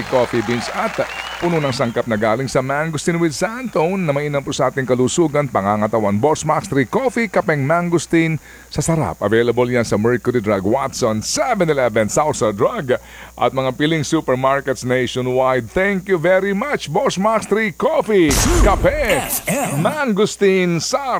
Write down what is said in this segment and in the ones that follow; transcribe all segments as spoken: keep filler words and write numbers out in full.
coffee beans at puno ng sangkap na galing sa mangosteen with xantone na mainam po sa ating kalusugan, pangangatawan. Boss Max three Coffee, kapeng mangosteen sa sarap. Available yan sa Mercury Drug, Watson, seven eleven, Salsa Drug at mga piling supermarkets nationwide. Thank you very much, Boss Max three Coffee, kape, mangosteen,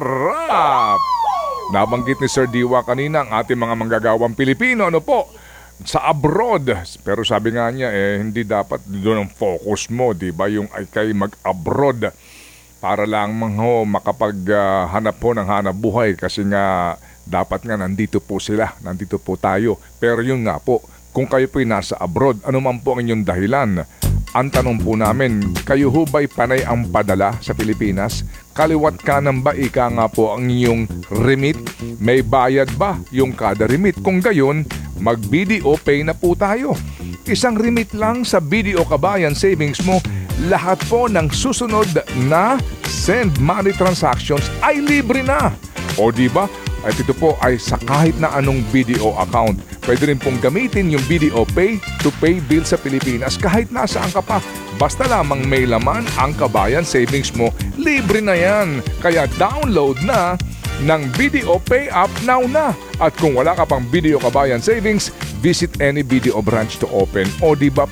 sarap! Nabanggit ni Sir Diwa kanina ang ating mga manggagawang Pilipino, ano po? Sa abroad, pero sabi nga niya eh hindi dapat doon ang focus mo, di ba, yung ay kay mag-abroad para lang ho makapaghanap uh, po ng hanap buhay kasi nga dapat nga nandito po sila, nandito po tayo. Pero yun nga po, kung kayo po'y nasa abroad, ano man po ang inyong dahilan, ang tanong po namin, kayo ho ba'y panay ang padala sa Pilipinas? Kaliwat kanan ba ika nga po ang inyong remit? May bayad ba yung kada remit? Kung gayon, mag-B D O pay na po tayo. Isang remit lang sa B D O Kabayan Savings mo, lahat po ng susunod na send money transactions ay libre na. O diba? At ito po ay sa kahit na anong B D O account. Pwede rin pong gamitin yung B D O Pay to pay bill sa Pilipinas kahit nasaan ka pa. Basta lamang may laman ang Kabayan Savings mo, libre na yan. Kaya download na ng B D O Pay app now na. At kung wala ka pang B D O Kabayan Savings, visit any B D O branch to open. O diba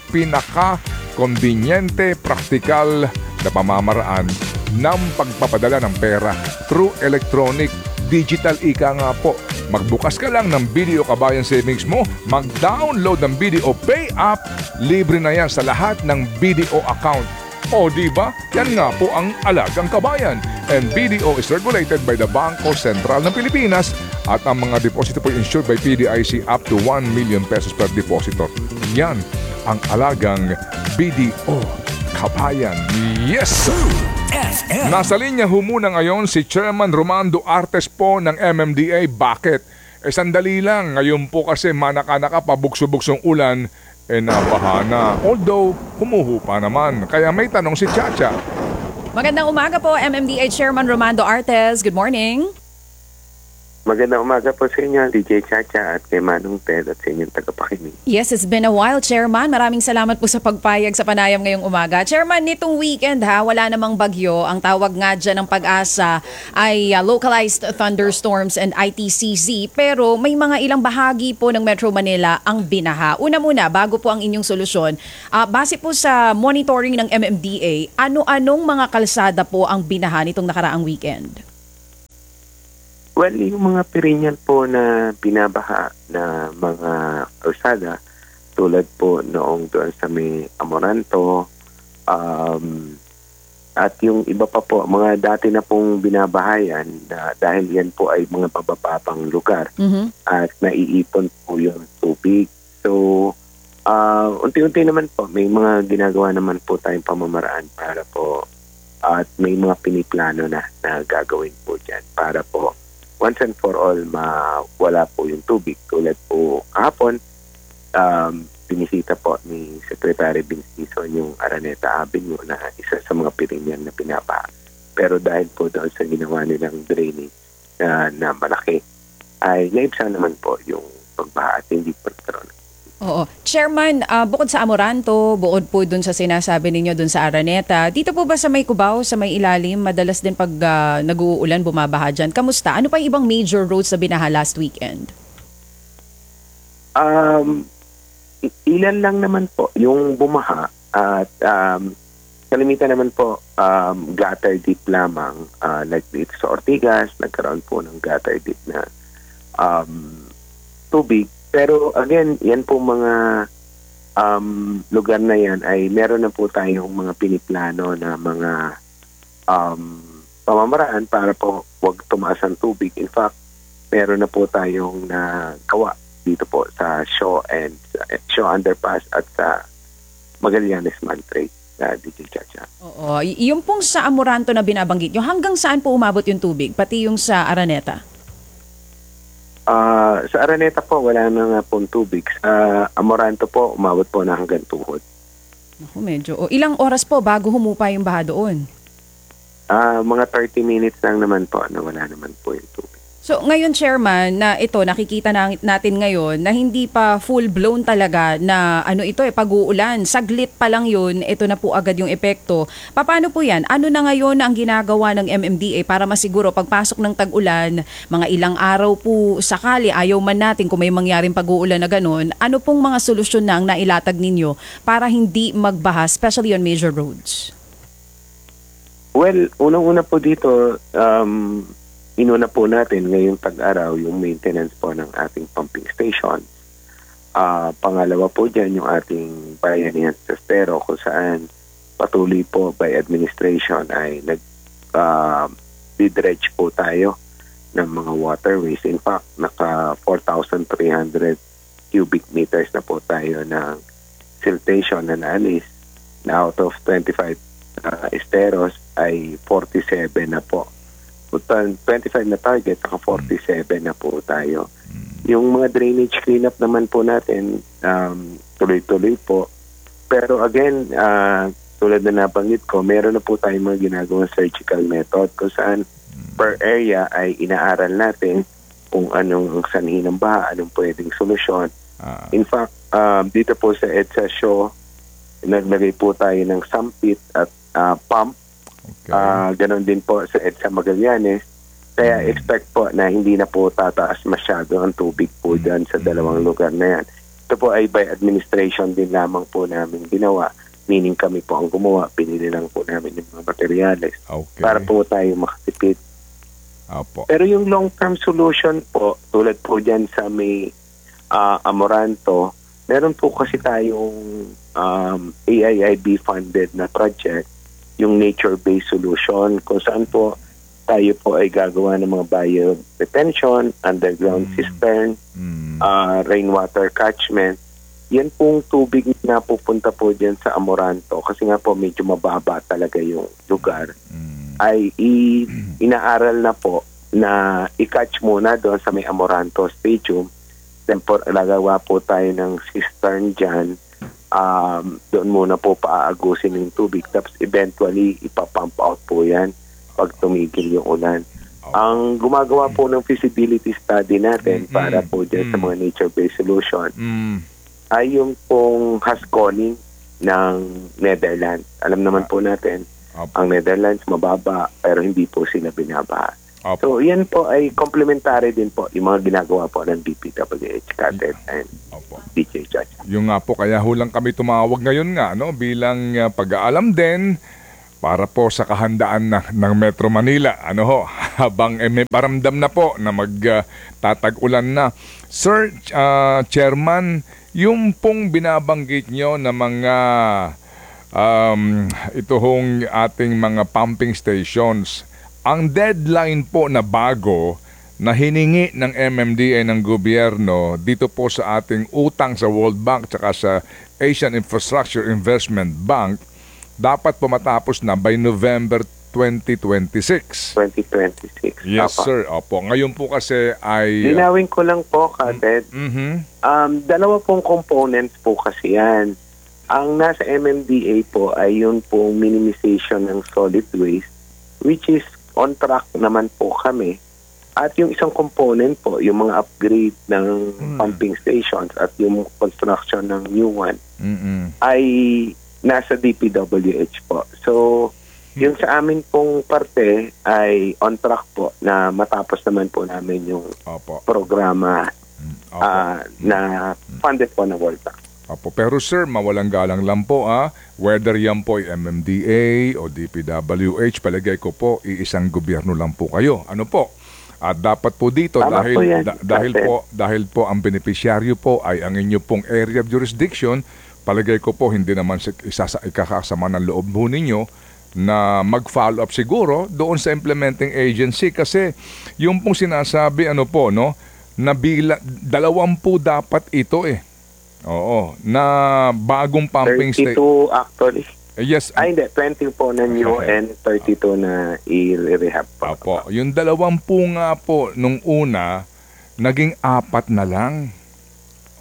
pinaka-conveniente, praktikal na pamamaraan ng pagpapadala ng pera through electronic digital ika nga po. Magbukas ka lang ng B D O Kabayan Savings mo, mag-download ng B D O Pay app, libre na yan sa lahat ng B D O account. O diba? Yan nga po ang alagang kabayan. And B D O is regulated by the Bangko Sentral ng Pilipinas at ang mga deposito po insured by P D I C up to one million pesos per depositor. Yan ang alagang B D O Kabayan. Yes, sir! Nasa linya humuna ngayon si Chairman Romando Artes po ng M M D A. Bakit? Eh sandali lang, ngayon po kasi manaka-naka pabukso-buksong ulan, eh nabahana. Although, humuhu pa naman. Kaya may tanong si Chacha. Magandang umaga po, M M D A Chairman Romando Artes. Good morning. Magandang umaga po sa inyo, D J Chacha at kay Manong Ted at sa inyong tagapakinig. Yes, it's been a while, Chairman. Maraming salamat po sa pagpayag sa panayam ngayong umaga. Chairman, nitong weekend ha, wala namang bagyo. Ang tawag nga dyan ng pag-asa ay uh, localized thunderstorms and I T C Z. Pero may mga ilang bahagi po ng Metro Manila ang binaha. Una muna, bago po ang inyong solusyon, uh, base po sa monitoring ng M M D A, ano-anong mga kalsada po ang binaha nitong nakaraang weekend? Well, yung mga perennial po na binabaha na mga kalsada, tulad po noong doon sa may Amoranto, um, at yung iba pa po, mga dati na pong binabahayan na dahil yan po ay mga pabababang lugar mm-hmm. at naiipon po yung tubig. So, uh, unti-unti naman po, may mga ginagawa naman po tayong pamamaraan para po at may mga piniplano na na gagawin po dyan para po once and for all, mawala po yung tubig. Tulad po kahapon, um, binisita po ni Secretary Vincison yung Araneta Avenue na isa sa mga perennial na pinapa. Pero dahil po doon sa ginawa nilang drainage uh, na malaki, ay naibsan naman po yung pagbaha at hindi pagkaroon. Oo. Chairman, uh, bukod sa Amoranto, bukod po dun sa sinasabi ninyo dun sa Araneta, dito po ba sa may Cubao, sa may ilalim, madalas din pag uh, nag-uulan, bumabaha dyan? Kamusta? Ano pa yung ibang major roads na binaha last weekend? Um, ilan lang naman po yung bumaha at um, kalimitan naman po um, gutter deep lamang uh, like dito sa Ortigas, nagkaroon po ng gutter deep na um, tubig. Pero again, yan po mga um, lugar na yan ay meron na po tayong mga piniplano na mga um, pamamaraan para po wag tumaas ang tubig. In fact, meron na po tayong nagawa dito po sa Shaw and uh, Shaw Underpass at sa Magallanes Mantrade na D J Chacha. Oo, y- yung pong sa Amoranto na binabanggit nyo, hanggang saan po umabot yung tubig? Pati yung sa Araneta? Uh, sa Araneta po, wala na nga pong tubig. Sa Amoranto po, umabot po na hanggang tuhod. Naku, medyo. O, ilang oras po bago humupa yung baha doon? Uh, mga thirty minutes lang naman po na wala naman po yung tubig. So ngayon, Chairman, na ito nakikita na, natin ngayon na hindi pa full-blown talaga na ano ito eh, pag-uulan. Saglit pa lang yun, ito na po agad yung epekto. Paano po yan? Ano na ngayon ang ginagawa ng M M D A para masiguro pagpasok ng tag-ulan, mga ilang araw po sakali, ayaw man natin kung may mangyaring pag-uulan na ganun, ano pong mga solusyon na ang nailatag ninyo para hindi magbaha, especially on major roads? Well, unang-una po dito, um, inuna po natin ngayong tag-araw yung maintenance po ng ating pumping station. Uh, pangalawa po dyan yung ating Bayanihan Testero kung saan patuloy po by administration ay nag uh, dredge po tayo ng mga waterways. In fact, naka four thousand three hundred cubic meters na po tayo ng siltation na naalis, na out of twenty-five uh, esteros ay forty-seven na po. twenty-five na target, naka forty-seven na po tayo. Yung mga drainage cleanup naman po natin, um, tuloy-tuloy po. Pero again, uh, tulad na nabanggit ko, meron na po tayong mga ginagawang surgical method kung saan per area ay inaaral natin kung anong sanhi ng baha, anong pwedeng solusyon. Ah. In fact, um, dito po sa EDSA show, naglagay po tayo ng sampit at uh, pump. Okay. Uh, ganon din po sa EDSA Magallanes. Kaya Mm. expect po na hindi na po tataas masyado ang tubig po Mm. dyan sa dalawang lugar na yan. Ito po ay by administration din lamang po namin ginawa. Meaning kami po ang gumawa. Pinili lang po namin yung mga materyales Okay. para po tayo makatipid. Opo. Pero yung long-term solution po, tulad po dyan sa may uh, Amoranto, meron po kasi tayong um, A I I B funded na project, yung nature-based solution, kung saan po tayo po ay gagawa ng mga bio retention, underground Mm. cistern, Mm. uh, rainwater catchment. Yan pong tubig na pupunta po dyan sa Amoranto, kasi nga po medyo mababa talaga yung lugar, Mm. ay i- inaaral na po na i-catch muna doon sa may Amoranto Stadium. Then po, lagawa po tayo ng cistern dyan. Um, doon muna po paaagusin yung tubig. Tapos eventually, ipapump out po yan pag tumigil yung ulan. Ang gumagawa po ng feasibility study natin Mm, para po dyan sa mm. mga nature-based solution Mm. ay yung pong Haskoning ng Netherlands. Alam naman po natin, Opo. ang Netherlands mababa pero hindi po sila binabaha. Opo. So yan po ay complementary din po yung mga ginagawa po ng D P W H, C A T E D and Opo. D J H. Yung nga po, kaya hulang kami tumawag ngayon nga, no, bilang uh, pag-aalam din para po sa kahandaan na, ng Metro Manila. Ano ho, habang eh, may paramdam na po na magtatag-ulan na. Sir, uh, Chairman, yung pong binabanggit nyo na mga um, ito hong ating mga pumping stations, ang deadline po na bago na hiningi ng M M D A ng gobyerno dito po sa ating utang sa World Bank tsaka sa Asian Infrastructure Investment Bank dapat po matapos na by November twenty twenty-six. twenty twenty-six. Yes, Apa. sir. Opo. Ngayon po kasi ay... Linawin ko lang po, Kated. Mhm. Um, dalawa pong components po kasi yan. Ang nasa M M D A po ay yun pong minimization ng solid waste, which is on track naman po kami. At yung isang component po, yung mga upgrade ng Hmm. pumping stations at yung construction ng new one Mhm. ay nasa D P W H po. So, yung sa amin pong parte ay on track po na matapos naman po namin yung Opo. programa Opo. ah, na funded po ng World Bank. Opo. Pero sir, mawalang galang lang po ah. Whether yan po ay M M D A o D P W H, palagay ko po, iisang gobyerno lang po kayo. Ano po? At dapat po dito Tama dahil po yan, da- dahil Captain. po dahil po ang beneficiaryo po ay ang inyo pong area of jurisdiction, palagay ko po hindi naman sa isasa ikakasama ng loob mo ninyo na mag-follow up siguro doon sa implementing agency kasi yung pong sinasabi ano po no, na bila, dalawampu dapat ito eh. Oo, na bagong pumping station. thirty-two actually. Yes. Ay, hindi. twenty po na new and thirty-two na i-rehab po. Apo, yung dalawampu nga po nung una, naging apat na lang.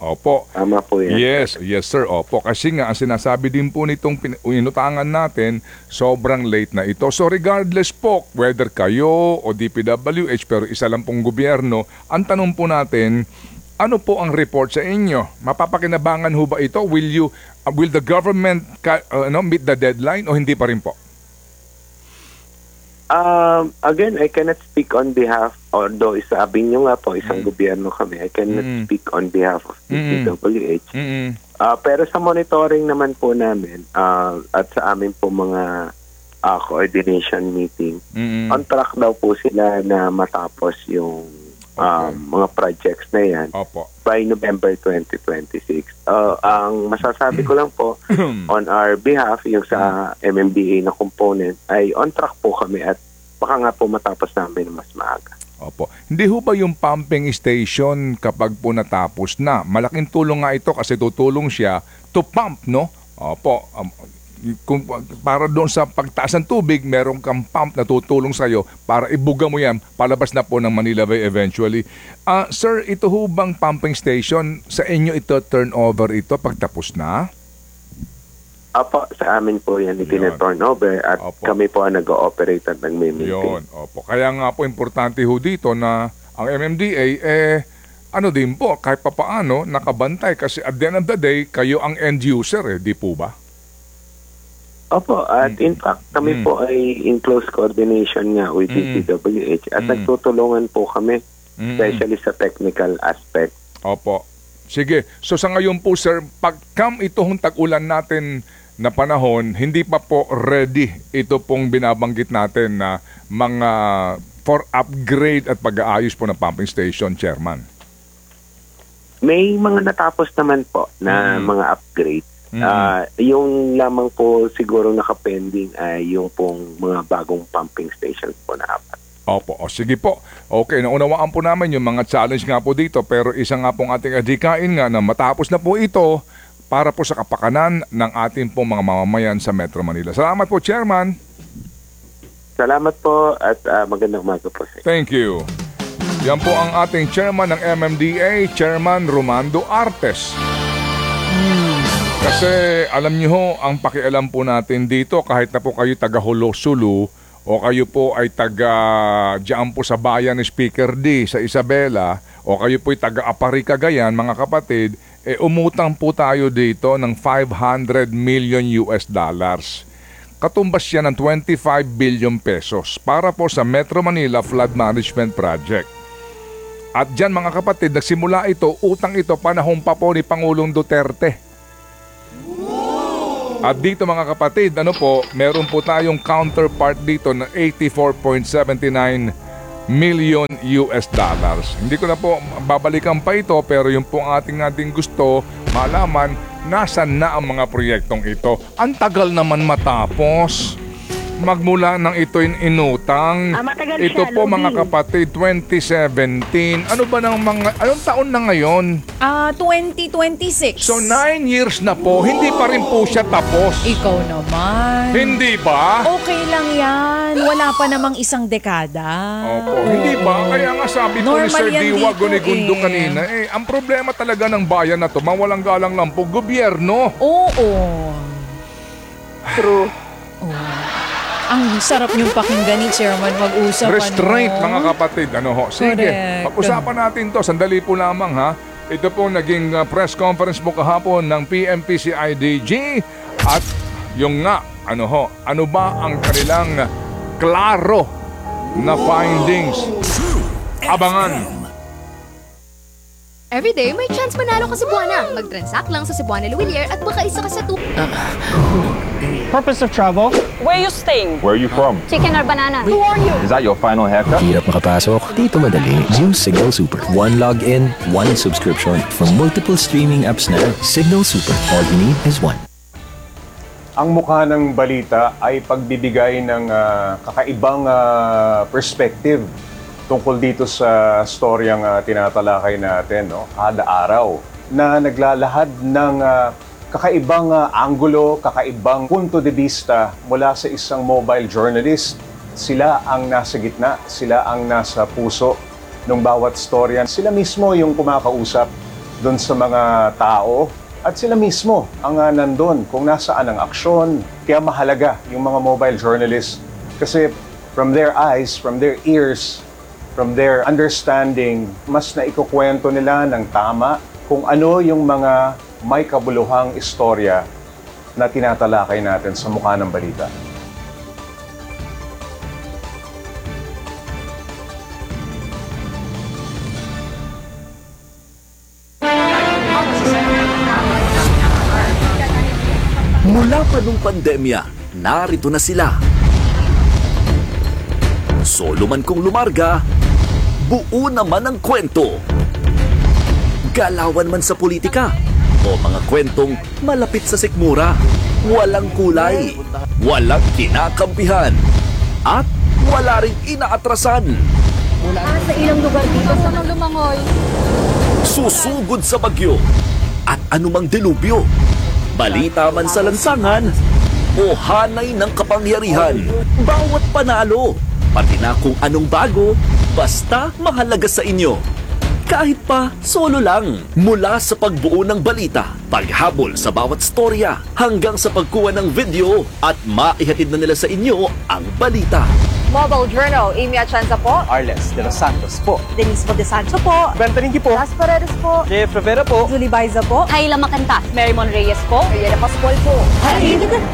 Opo. Tama po yan. Yes, yes sir. Opo. Kasi nga, ang sinasabi din po nitong pin- inutangan natin, sobrang late na ito. So regardless po, whether kayo o D P W H, pero isa lang pong gobyerno, ang tanong po natin, ano po ang report sa inyo? Mapapakinabangan ho ba ito? Will you, uh, will the government ka, uh, no, meet the deadline o hindi pa rin po? Um, again, I cannot speak on behalf, although sabi nyo nga po, isang Mm. gobyerno kami, I cannot Mm. speak on behalf of D P W H. Mm-mm. Ah, pero sa monitoring naman po namin ah, at sa amin po mga ah, coordination meeting, Mm-mm. on track daw po sila na matapos yung um, mga projects na yan Opo. by November twenty twenty-six. Uh, ang masasabi ko lang po on our behalf, yung sa M M D A na component, ay on track po kami at baka nga po matapos namin mas maaga. Opo. Hindi ho ba yung pumping station kapag po natapos na? Malaking tulong nga ito kasi tutulong siya to pump, no? Opo. Um, kung, para doon sa pagtaas ng tubig, meron kang pump na tutulong sa'yo para ibuga mo yan, palabas na po ng Manila Bay eventually. Ah, sir, ito ho bang pumping station, sa inyo ito turnover ito pagtapos na? Apo, sa amin po yan Yun. itin-turn over at Opo. kami po ang nag-ooperate at nag-maintain. Yun, opo. Kaya nga po importante ho dito na ang M M D A, eh, ano din po, kahit papaano, nakabantay. Kasi at the end of the day, kayo ang end user, eh, di po ba? Opo, at in fact, kami Mm. po ay in close coordination nga with Mm. D P W H at Mm. nagtutulungan po kami, Mm. especially sa technical aspect. Opo. Sige. So sa ngayon po, sir, pagkam ito hong tag-ulan natin na panahon, hindi pa po ready ito pong binabanggit natin na mga for upgrade at pag-aayos po ng pumping station, Chairman. May mga natapos naman po na Mm. mga upgrade. Mm. Ah, yung lamang po siguro nakapending ay yung pong mga bagong pumping stations po na apat. Opo, o sige po. Okay, naunawaan po namin yung mga challenge nga po dito, pero isa nga pong ating adhikain nga na matapos na po ito para po sa kapakanan ng ating pong mga mamamayan sa Metro Manila. Salamat po, Chairman. Salamat po at ah, magandang umaga po sa inyo. Thank you. Yan po ang ating chairman ng M M D A, Chairman Romando Artes. Kasi alam niyo ho, ang pakialam po natin dito, kahit na po kayo taga Hulo-Sulu o kayo po ay taga diyan po sa bayan ni Speaker D sa Isabela o kayo po ay taga Apari, Cagayan, mga kapatid, eh umutang po tayo dito ng five hundred million U S dollars. Katumbas siya ng twenty-five billion pesos para po sa Metro Manila Flood Management Project. At dyan mga kapatid, nagsimula ito, utang ito panahon pa po ni Pangulong Duterte. At dito mga kapatid, ano po, meron po tayong counterpart dito na eighty-four point seven nine million U S dollars. Hindi ko na po babalikan pa ito, pero yung po ang ating ating gusto malaman, nasan na ang mga proyektong ito. Ang tagal naman matapos. Magmula ng ito in inutang. Ah, matagal Ito siya, po Lodi. mga kapatid, twenty seventeen. Ano ba ng mga, anong taon na ngayon? Ah, twenty twenty-six. So nine years na po, hindi pa rin po siya tapos. Ikaw naman. Hindi ba? Okay lang yan. Wala pa namang isang dekada. Opo, hindi ba? Kaya nga sabi po ni Normal Sir yan Diwa dito Gunigundo eh. kanina, eh, ang problema talaga ng bayan na to, mawalang galang lang po, gobyerno. Oo. True. Ang sarap niyong pakinggan ni Chairman mag-usap. Restraint, ano? mga kapatid. Ano ho? Sige, Correct. pag-usapan natin to. Sandali po lamang ha. Ito po naging uh, press conference po kahapon ng P M P C I D G. At yung nga, ano ho, ano ba ang kanilang klaro na findings? Abangan. Everyday, may chance manalo ka sa Cebuana. Mag-transact lang sa Cebuana Luwilier at baka isa ka sa two. Purpose of travel? Where you staying? Where are you from? Chicken or banana? Who are you? Is that your final haircut? Hirap makapasok, dito madali. Use Signal Super. One login, one subscription. From multiple streaming apps na, Signal Super. All you need is one. Ang mukha ng balita ay pagbibigay ng ah, kakaibang ah, perspective tungkol dito sa storyang uh, tinatalakay natin, no? Kada araw na naglalahad ng uh, kakaibang uh, anggulo, kakaibang punto de vista mula sa isang mobile journalist. Sila ang nasa gitna, sila ang nasa puso ng bawat storya. Sila mismo yung kumakausap doon sa mga tao at sila mismo ang uh, nandun kung nasaan ang aksyon. Kaya mahalaga yung mga mobile journalists kasi from their eyes, from their ears, from their understanding, mas naikukwento nila ng tama kung ano yung mga may kabuluhang istorya na tinatalakay natin sa mukha ng balita. Mula pa nung pandemya, narito na sila. Solo man kung lumarga, buo naman ang kwento. Galawan man sa politika, o mga kwentong malapit sa sikmura. Walang kulay, walang kinakampihan, at wala ring inaatrasan. Sa ilang lugar dito sa lumangoy. Susugod sa bagyo at anumang delubyo. Balita man sa lansangan o hanay ng kapangyarihan. Bawat panalo, pati na kung anong bago, basta mahalaga sa inyo. Kahit pa solo lang, mula sa pagbuo ng balita, paghabol sa bawat storya, hanggang sa pagkuha ng video at maihatid na nila sa inyo ang balita. Mobile Journal, Amy Atienza po. Arles de los Santos po. Denise Fontesancho po. Bentaninki po. Las Paredes po. Jeff Rivera po. Julie Baiza po. Kayla Makanta. Marymon Reyes po. Ariela Pascual po. Halina